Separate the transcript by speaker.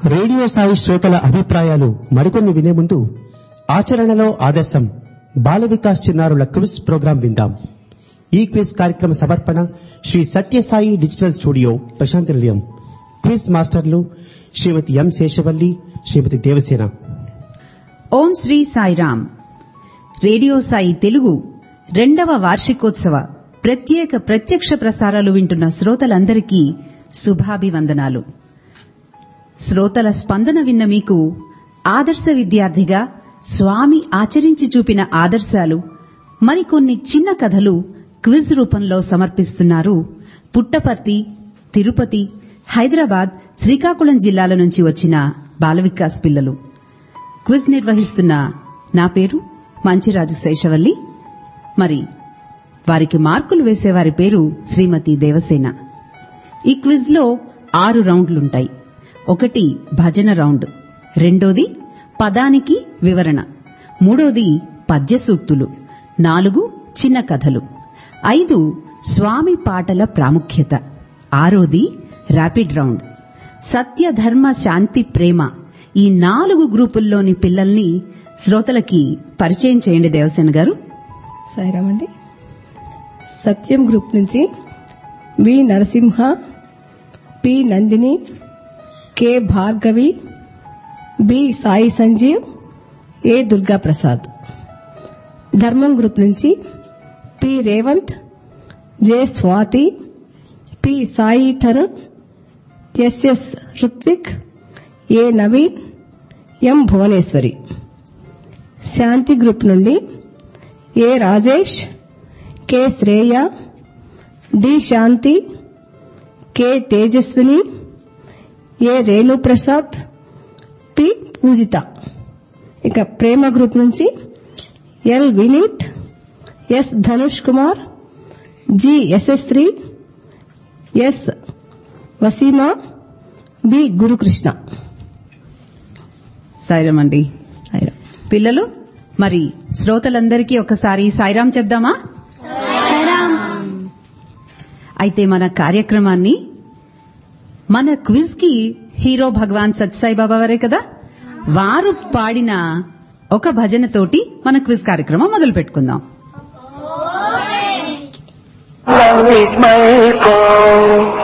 Speaker 1: Radio Sai శ్రోతల అభిప్రాయాలు మరికొన్ని వినే ముందు ఆచరణలో ఆదర్శం బాల వికాస్ చిన్నారుల క్విజ్ ప్రోగ్రాం విందాం. ఈ క్విజ్ కార్యక్రమ సమర్పణ శ్రీ సత్యసాయి డిజిటల్ స్టూడియో ప్రశాంతి నిలయం. క్విజ్ మాస్టర్లు శ్రీమతి ఎం శేషవల్లి, శ్రీమతి దేవసేన.
Speaker 2: ఓం శ్రీ సాయిరామ్. రేడియో సాయి తెలుగు 2వ వార్షికోత్సవ ప్రత్యక్ష ప్రసారాలు వింటున్న శ్రోతలందరికీ శుభాభివందనాలు. శ్రోతల స్పందన విన్న మీకు ఆదర్శ విద్యార్థిగా స్వామి ఆచరించి చూపిన ఆదర్శాలు, మరికొన్ని చిన్న కథలు క్విజ్ రూపంలో సమర్పిస్తున్నారు పుట్టపర్తి, తిరుపతి, హైదరాబాద్, శ్రీకాకుళం జిల్లాల నుంచి వచ్చిన బాలవికాస్ పిల్లలు. క్విజ్ నిర్వహిస్తున్న నా పేరు మంచిరాజు శేషవల్లి. మరి వారికి మార్కులు వేసేవారి పేరు శ్రీమతి దేవసేన. ఈ క్విజ్ లో 6 రౌండ్లుంటాయి. 1 భజన రౌండ్, 2ది పదానికి వివరణ, 3ది పద్య సూక్తులు, 4 చిన్న కథలు, 5 స్వామి పాటల ప్రాముఖ్యత, 6ది ర్యాపిడ్ రౌండ్. సత్య, ధర్మ, శాంతి, ప్రేమ ఈ 4 గ్రూపుల్లోని పిల్లల్ని శ్రోతలకి పరిచయం చేయండి దేవసేన గారు.
Speaker 3: సాయిరామండి. సత్యం గ్రూప్ నుంచి వి Narasimha, P Nandini, K Bhargavi, B Sai Sanjeev, ఏ దుర్గా ప్రసాద్. ధర్మం గ్రూప్ నుంచి P Revanth, J Swathi, P Sai Tarun, SS Ruthvik, ఏ నవీన్, ఎం భువనేశ్వరి. శాంతి గ్రూప్ నుండి ఏ రాజేష్, కె శ్రేయ, డి శాంతి, కె తేజస్విని, ఏ రేణు ప్రసాద్, పి పూజిత. ఇక ప్రేమ గ్రూప్ నుంచి L Vineet, yes Dhanush Kumar, G యశస్శ్రీ, yes Waseema, B Gurukrishna.
Speaker 2: Sairam అండి. పిల్లలు, మరి శ్రోతలందరికీ ఒకసారి సాయిరామ్ చెప్దామా? అయితే మన కార్యక్రమాన్ని, మన క్విజ్ కి హీరో భగవాన్ సత్యసాయి బాబా వారే కదా, వారు పాడిన ఒక భజనతోటి మన క్విజ్ కార్యక్రమం మొదలు పెట్టుకుందాం.